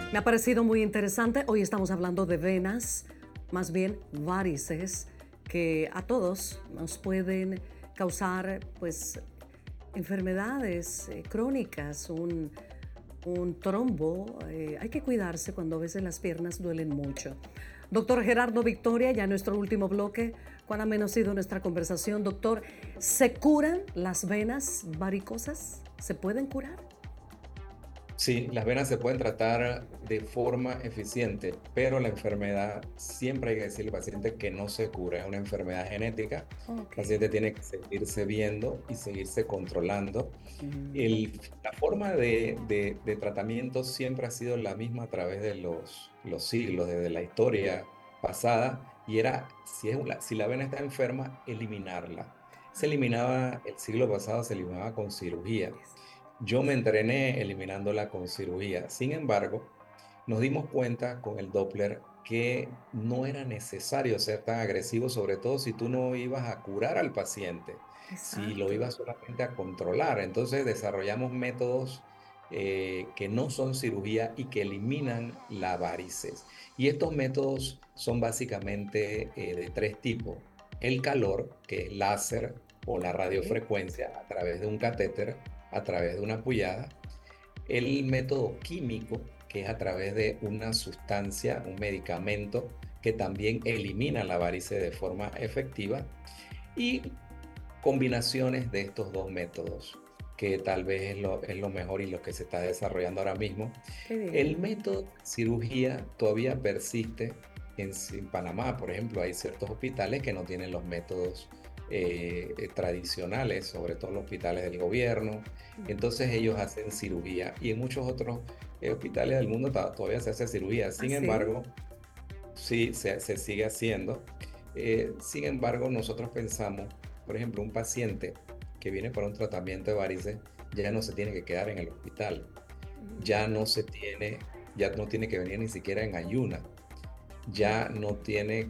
Me ha parecido muy interesante. Hoy estamos hablando de venas, más bien varices, que a todos nos pueden causar, pues, enfermedades crónicas, un trombo. Hay que cuidarse cuando a veces las piernas duelen mucho. Doctor Gerardo Victoria, ya en nuestro último bloque, ¿cuán ameno ha sido nuestra conversación? Doctor, ¿se curan las venas varicosas? ¿Se pueden curar? Sí, las venas se pueden tratar de forma eficiente, pero la enfermedad siempre hay que decirle al paciente que no se cura, es una enfermedad genética. El Ok. paciente tiene que seguirse viendo y seguirse controlando. Mm, La forma de tratamiento siempre ha sido la misma a través de los siglos, desde la historia pasada, y era, si la vena está enferma, eliminarla. Se eliminaba, el siglo pasado se eliminaba con cirugía. es- Yo me entrené eliminándola con cirugía. Sin embargo, nos dimos cuenta con el Doppler que no era necesario ser tan agresivo, sobre todo si tú no ibas a curar al paciente, si lo Exacto. ibas solamente a controlar. Entonces desarrollamos métodos que no son cirugía y que eliminan la varices. Y estos métodos son básicamente de tres tipos. El calor, que es láser o la Ok. radiofrecuencia a través de un catéter, a través de una puyada, el método químico, que es a través de una sustancia, un medicamento que también elimina la varice de forma efectiva, y combinaciones de estos dos métodos, que tal vez es lo mejor y lo que se está desarrollando ahora mismo. Qué bien. El método de cirugía todavía persiste en Panamá, por ejemplo, hay ciertos hospitales que no tienen los métodos tradicionales, sobre todo los hospitales del gobierno. Entonces ellos hacen cirugía y en muchos otros hospitales del mundo todavía se hace cirugía. Sin Así. embargo, sí, se sigue haciendo. Sin embargo, nosotros pensamos, por ejemplo, un paciente que viene para un tratamiento de varices ya no se tiene que quedar en el hospital, ya no se tiene, ya no tiene que venir ni siquiera en ayuna, ya no tiene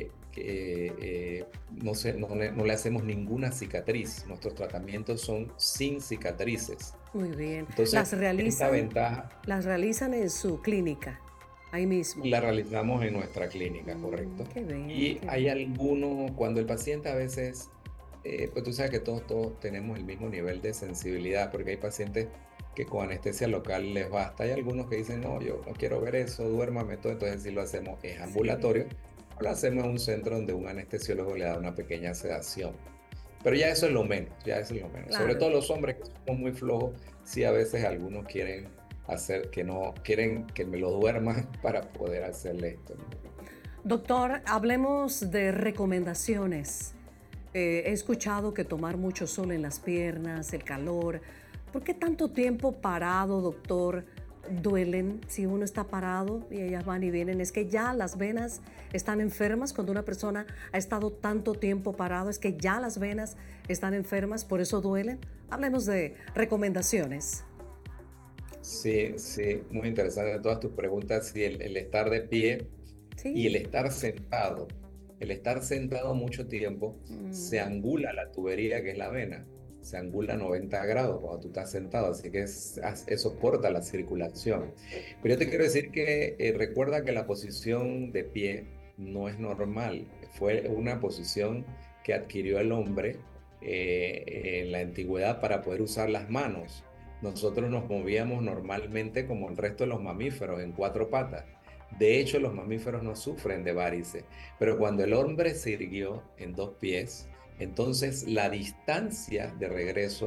no, no le hacemos ninguna cicatriz. Nuestros tratamientos son sin cicatrices. Muy bien. Entonces, esta ventaja Las realizan en su clínica, ahí mismo. la realizamos en nuestra clínica, correcto. Qué bien, Y qué hay bien. algunos, cuando el paciente a veces, pues tú sabes que todos tenemos el mismo nivel de sensibilidad, porque hay pacientes que con anestesia local les basta. Hay algunos que dicen, no, yo no quiero ver eso, duérmame todo. Entonces, si lo hacemos es Sí, ambulatorio, o lo hacemos en un centro donde un anestesiólogo le da una pequeña sedación. Pero ya eso es lo menos, ya eso es lo menos. Sobre claro. todo los hombres que somos muy flojos, sí a veces algunos quieren hacer que no, quieren que me lo duerman para poder hacerle esto, ¿no? Doctor, hablemos de recomendaciones. He escuchado que tomar mucho sol en las piernas, el calor. ¿Por qué tanto tiempo parado, doctor? Duelen si uno está parado y ellas van y vienen. Es que ya las venas están enfermas cuando una persona ha estado tanto tiempo parado. Es que ya las venas están enfermas, por eso duelen. Hablemos de recomendaciones. Sí, sí, muy interesante todas tus preguntas. Sí, el estar de pie y Sí. el estar sentado mucho tiempo, se Mm, angula la tubería que es la vena, se angula a 90 grados cuando tú estás sentado, así que eso corta la circulación. Pero yo te quiero decir que recuerda que la posición de pie no es normal, fue una posición que adquirió el hombre en la antigüedad para poder usar las manos. Nosotros nos movíamos normalmente como el resto de los mamíferos en cuatro patas. De hecho, los mamíferos no sufren de varices, pero cuando el hombre se irguió en dos pies, entonces la distancia de regreso